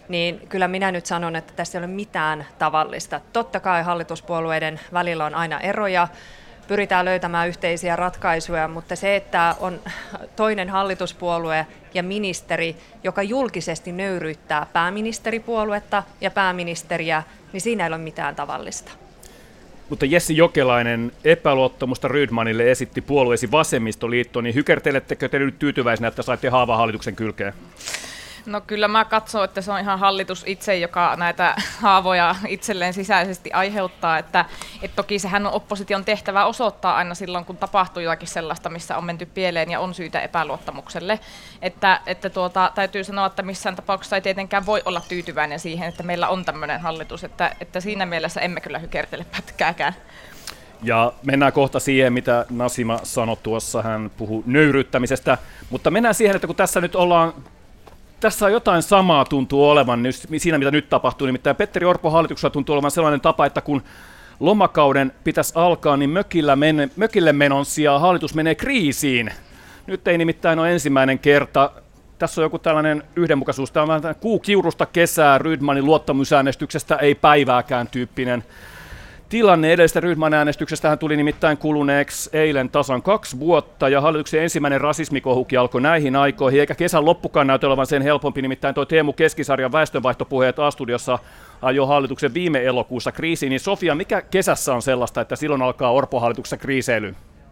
niin kyllä minä nyt sanon, että tässä ei ole mitään tavallista. Totta kai hallituspuolueiden välillä on aina eroja, pyritään löytämään yhteisiä ratkaisuja, mutta se, että on toinen hallituspuolue ja ministeri, joka julkisesti nöyryyttää pääministeripuoluetta ja pääministeriä, niin siinä ei ole mitään tavallista. Mutta Jessi Jokelainen, epäluottamusta Rydmanille esitti puolueesi Vasemmistoliitto, niin hykertelettekö te nyt tyytyväisenä, että saitte haavaa hallituksen kylkeen? No kyllä mä katson, että se on ihan hallitus itse, joka näitä haavoja itselleen sisäisesti aiheuttaa, että toki sehän on opposition tehtävä osoittaa aina silloin, kun tapahtuu jotakin sellaista, missä on menty pieleen ja on syytä epäluottamukselle. Että täytyy sanoa, että missään tapauksessa ei tietenkään voi olla tyytyväinen siihen, että meillä on tämmöinen hallitus, että siinä mielessä emme kyllä hykertele pätkääkään. Ja mennään kohta siihen, mitä Nasima sanoi tuossa, hän puhui nöyryyttämisestä, mutta mennään siihen, että kun tässä nyt ollaan tässä on jotain samaa tuntuu olevan siinä, mitä nyt tapahtuu. Nimittäin Petteri Orpon hallituksella tuntuu olevan sellainen tapa, että kun lomakauden pitäisi alkaa, niin mökille menon sijaan hallitus menee kriisiin. Nyt ei nimittäin ole ensimmäinen kerta. Tässä on joku tällainen yhdenmukaisuus. Tämä on vähän kuukiurusta kesää, Rydmanin luottamusäänestyksestä ei päivääkään tyyppinen tilanne. Edellisestä Rydman-äänestyksestähän tuli nimittäin kuluneeksi eilen tasan 2 vuotta, ja hallituksen ensimmäinen rasismikohukin alkoi näihin aikoihin, eikä kesän loppukaan näytä olevan sen helpompi, nimittäin tuo Teemu Keskisarjan väestönvaihtopuheet A-studiossa ajoi hallituksen viime elokuussa kriisiin. Niin Sofia, mikä kesässä on sellaista, että silloin alkaa Orpon hallituksessa kriiseily?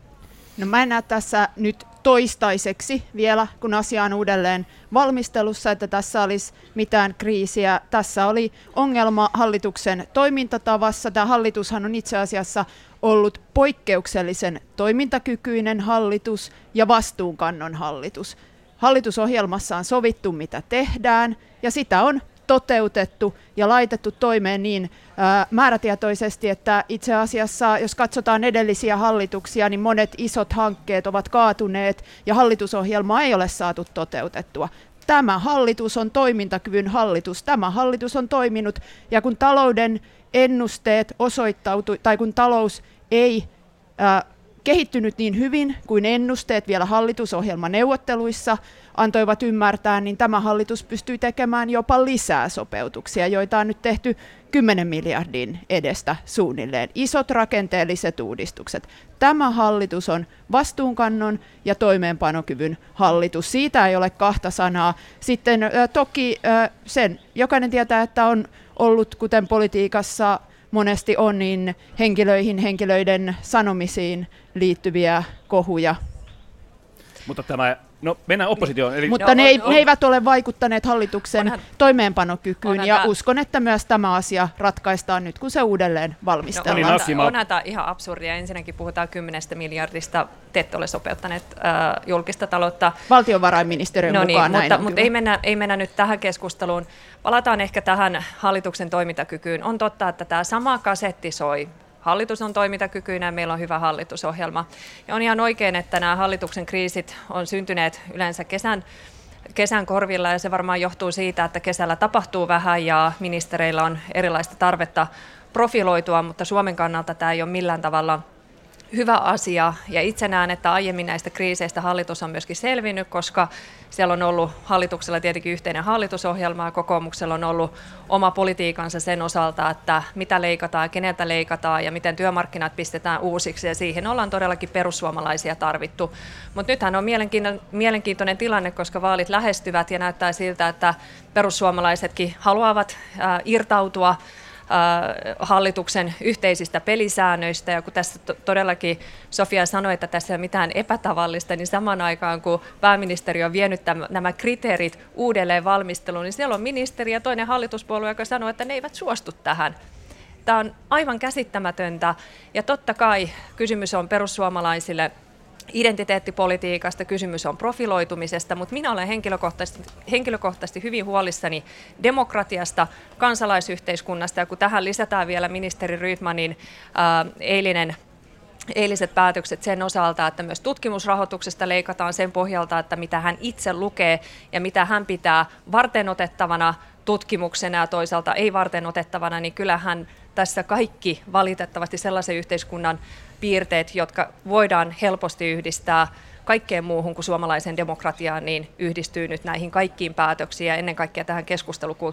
No mä en näe tässä nyt toistaiseksi vielä, kun asia on uudelleen valmistelussa, että tässä olisi mitään kriisiä. Tässä oli ongelma hallituksen toimintatavassa. Tämä hallitushan on itse asiassa ollut poikkeuksellisen toimintakykyinen hallitus ja vastuunkannon hallitus. Hallitusohjelmassa on sovittu, mitä tehdään, ja sitä on toteutettu ja laitettu toimeen niin määrätietoisesti, että itse asiassa, jos katsotaan edellisiä hallituksia, niin monet isot hankkeet ovat kaatuneet ja hallitusohjelmaa ei ole saatu toteutettua. Tämä hallitus on toimintakyvyn hallitus. Tämä hallitus on toiminut, ja kun talouden ennusteet osoittautui, tai kun talous ei kehittynyt niin hyvin kuin ennusteet vielä hallitusohjelmaneuvotteluissa antoivat ymmärtää, niin tämä hallitus pystyy tekemään jopa lisää sopeutuksia, joita on nyt tehty 10 miljardin edestä suunnilleen. Isot rakenteelliset uudistukset. Tämä hallitus on vastuunkannon ja toimeenpanokyvyn hallitus. Siitä ei ole kahta sanaa. Sitten toki sen jokainen tietää, että on ollut, kuten politiikassa monesti on, niin henkilöiden sanomisiin liittyviä kohuja. Mutta mennään oppositioon. Eli mutta ne eivät ole vaikuttaneet hallituksen toimeenpanokykyyn, ja uskon, että myös tämä asia ratkaistaan nyt, kun se uudelleen valmistellaan. Onhan tämä ihan absurdia. Ensinnäkin puhutaan 10 miljardista. Te ette ole sopeuttaneet julkista taloutta. Valtiovarainministeriön mukaan näin on. Mutta ei mennä nyt tähän keskusteluun. Palataan ehkä tähän hallituksen toimintakykyyn. On totta, että tämä sama kasetti soi. Hallitus on toimintakykyinen ja meillä on hyvä hallitusohjelma. Ja on ihan oikein, että nämä hallituksen kriisit on syntyneet yleensä kesän korvilla, ja se varmaan johtuu siitä, että kesällä tapahtuu vähän ja ministereillä on erilaista tarvetta profiloitua, mutta Suomen kannalta tämä ei ole millään tavalla hyvä asia, ja itse näen, että aiemmin näistä kriiseistä hallitus on myöskin selvinnyt, koska siellä on ollut hallituksella tietenkin yhteinen hallitusohjelma, ja kokoomuksella on ollut oma politiikansa sen osalta, että mitä leikataan, keneltä leikataan ja miten työmarkkinat pistetään uusiksi, ja siihen ollaan todellakin perussuomalaisia tarvittu. Mutta nythän on mielenkiintoinen tilanne, koska vaalit lähestyvät ja näyttää siltä, että perussuomalaisetkin haluavat irtautua hallituksen yhteisistä pelisäännöistä, ja kun tässä todellakin Sofia sanoi, että tässä ei ole mitään epätavallista, niin samaan aikaan kun pääministeri on vienyt nämä kriteerit uudelleen valmisteluun, niin siellä on ministeri ja toinen hallituspuolue, joka sanoo, että ne eivät suostu tähän. Tämä on aivan käsittämätöntä, ja totta kai kysymys on perussuomalaisille identiteettipolitiikasta, kysymys on profiloitumisesta, mutta minä olen henkilökohtaisesti hyvin huolissani demokratiasta, kansalaisyhteiskunnasta, ja kun tähän lisätään vielä ministeri Rydmanin eiliset päätökset sen osalta, että myös tutkimusrahoituksesta leikataan sen pohjalta, että mitä hän itse lukee ja mitä hän pitää varteenotettavana tutkimuksena ja toisaalta ei varteenotettavana, niin kyllähän tässä kaikki valitettavasti sellaisen yhteiskunnan piirteet, jotka voidaan helposti yhdistää kaikkeen muuhun kuin suomalaisen demokratiaan, niin yhdistyy nyt näihin kaikkiin päätöksiin ja ennen kaikkea tähän keskustelukulttuuriin.